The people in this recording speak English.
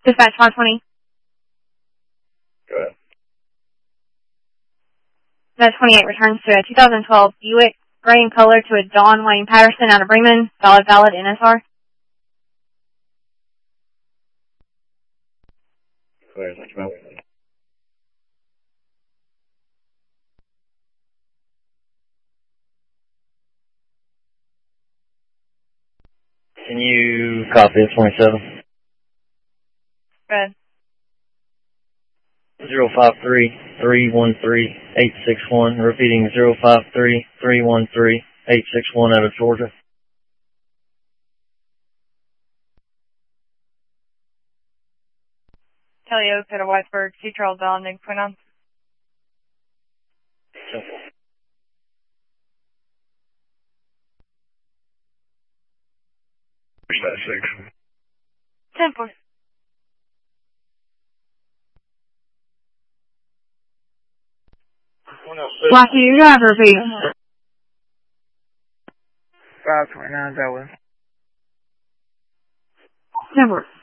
Dispatch 520. Go ahead. The 28 returns to a 2012 Buick, gray in color, to a Don Wayne Patterson out of Bremen, valid NSR. Clear, thank you, ma'am. Can you copy it 27? Good. 053-313-861, repeating 053-313-861 out of Georgia. Kelly Oak at a Whitesburg, C. Charles Bell, Nick Quinnon. Simple. That 6. Simple. Watch your driver, repeat. 529, that was. Simple.